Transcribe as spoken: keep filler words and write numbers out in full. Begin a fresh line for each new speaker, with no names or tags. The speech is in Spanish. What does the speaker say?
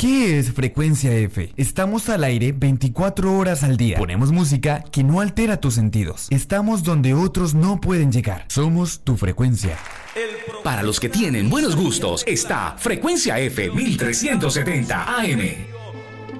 ¿Qué es Frecuencia F? Estamos al aire veinticuatro horas al día. Ponemos música que no altera tus sentidos. Estamos donde otros no pueden llegar. Somos tu frecuencia.
Para los que tienen buenos gustos, está Frecuencia F mil trescientos setenta A M.